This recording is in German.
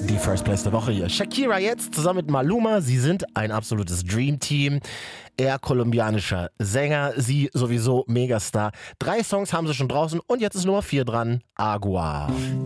Die First Place der Woche hier. Shakira jetzt zusammen mit Maluma. Sie sind ein absolutes Dream-Team. Er kolumbianischer Sänger, sie sowieso Megastar. 3 Songs haben sie schon draußen und jetzt ist Nummer 4 dran. Agua.